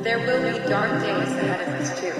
There will be dark days ahead of us too.